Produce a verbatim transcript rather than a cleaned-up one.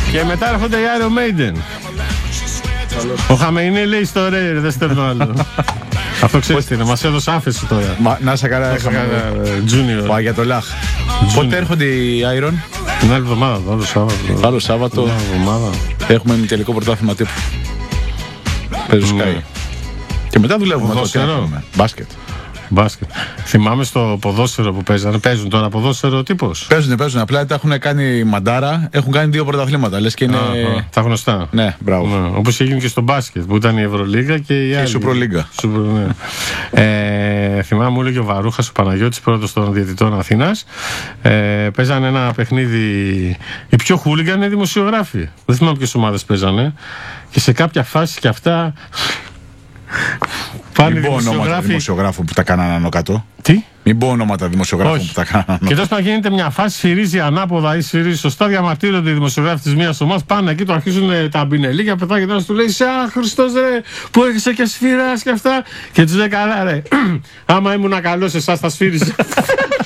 Και μετά έρχονται οι Iron Maiden. Ο Χαμεϊνί λέει στο Ρέιρ, δεν στέλνω άλλο. Αυτό ξέρεις τι είναι, μας έδωσε άφεση τώρα. Μα, να σε καλά, Junior. Ο Αγιατολάχ. Πότε έρχονται οι Iron? Την άλλη εβδομάδα, άλλο Σάββατο. Άλλο Σάββατο. Έχουμε τελικό πρωτάθλημα τύπου. Παίζουν Sky. Και μετά δουλεύουμε ποδόσφαιρο. Μπάσκετ. Μπάσκετ. Θυμάμαι στο ποδόσφαιρο που παίζανε. Παίζουν τώρα ποδόσφαιρο τύπος. Παίζουν, παίζουν. Απλά τα έχουν κάνει μαντάρα. Έχουν κάνει δύο πρωταθλήματα. Λες και είναι. Α, α, τα γνωστά. Ναι, μπράβο. Ναι, όπως έγινε και στο μπάσκετ που ήταν η Ευρωλίγα και η άλλη. Και η Σουπρολίγκα. Ναι. ε, θυμάμαι, μου έλεγε ο Βαρούχας, ο Παναγιώτης, πρώτος των διαιτητών Αθήνας. Ε, παίζανε ένα παιχνίδι. Οι πιο χούλιγκαν είναι δημοσιογράφοι. Δεν θυμάμαι ποιες ομάδες παίζανε. Και σε κάποια φάση και αυτά. Μην πω ονόματα δημοσιογράφων που τα κάνανε άνω κάτω. Τι? Μην πω ονόματα δημοσιογράφων Όχι. που τα κάνανε. Και τόσο να γίνεται μια φάση, σφυρίζει ανάποδα ή σφυρίζει σωστά, διαμαρτύρονται οι δημοσιογράφοι της μίας ομάδας, πάνε εκεί, το αρχίζουν τα μπινελίκια, πετάει και του λέει: «Α, Χριστός ρε, που έρχεσαι και σφυράς και αυτά». Και τους λέει: «Καλά ρε, άμα ήμουν καλός, εσάς θα σφύριζε».